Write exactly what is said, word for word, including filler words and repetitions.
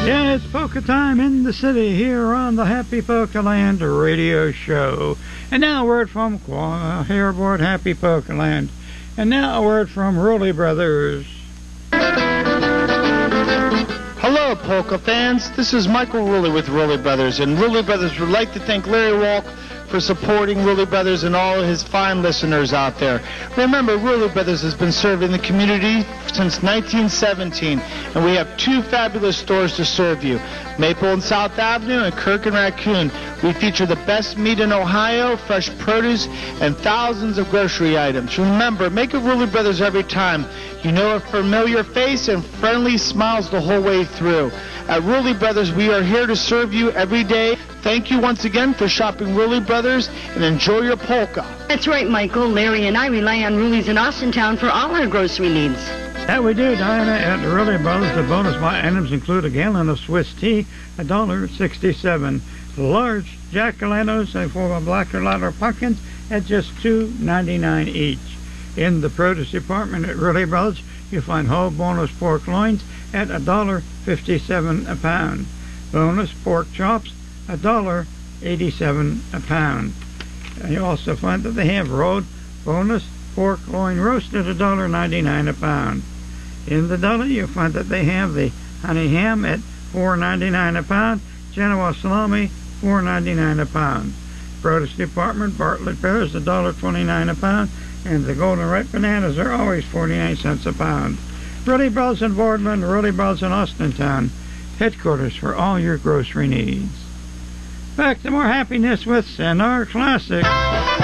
Yeah, it's polka time in the city here on the Happy Polka Land radio show. And now a word from uh, here aboard Happy Polka Land. And now a word from Rulli Brothers. Hello, polka fans. This is Michael Rulli with Rulli Brothers, and Rulli Brothers would like to thank Larry Walk for supporting Rulli Brothers and all of his fine listeners out there. Remember, Rulli Brothers has been serving the community since nineteen seventeen, and we have two fabulous stores to serve you, Maple and South Avenue and Kirk and Raccoon. We feature the best meat in Ohio, fresh produce, and thousands of grocery items. Remember, make a Rulli Brothers every time. You know a familiar face and friendly smiles the whole way through. At Rulli Brothers, we are here to serve you every day. Thank you once again for shopping Rulli Brothers, and enjoy your polka. That's right, Michael. Larry and I rely on Rulli's in Austintown for all our grocery needs. That we do, Diana. At Rulli Brothers, the bonus buy items include a gallon of Swiss tea, one dollar sixty-seven. Large jack-o'-lanterns and for black or lighter pumpkins at just two ninety-nine each. In the produce department at Rulli Brothers, you find whole boneless pork loins at one dollar fifty-seven a pound. Boneless pork chops, one dollar eighty-seven a pound. And you also find that they have rolled boneless pork loin roast at one dollar ninety-nine a pound. In the deli, you'll find that they have the honey ham at four ninety-nine a pound, Genoa salami, four ninety-nine a pound. Produce department, Bartlett pears, one dollar twenty-nine a pound, and the golden ripe bananas are always forty-nine cents a pound. Rulli Brothers in Boardman, Rulli Brothers in Austintown, headquarters for all your grocery needs. Back to more happiness with Senor Classic.